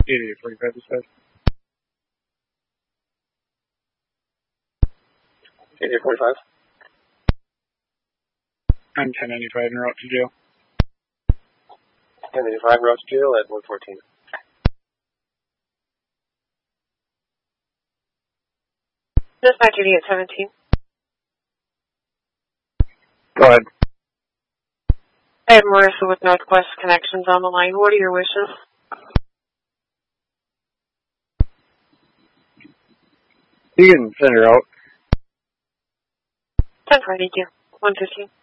8845 dispatch. 8845. I'm 1095 en route to jail. 1085 route to jail at 114. Dispatch 8817. Go ahead. I have Marissa with Northwest Connections on the line. What are your wishes? You can send her out. 10 for, thank you. 115.